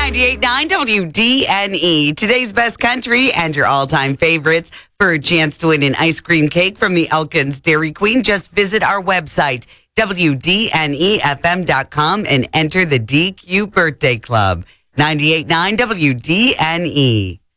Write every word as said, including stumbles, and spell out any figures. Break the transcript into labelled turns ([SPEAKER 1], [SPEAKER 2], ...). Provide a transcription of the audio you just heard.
[SPEAKER 1] ninety-eight point nine W D N E. Today's best country and your all-time favorites. For a chance to win an ice cream cake from the Elkins Dairy Queen, just visit our website, W D N E F M dot com, and enter the D Q Birthday Club. ninety-eight point nine W D N E.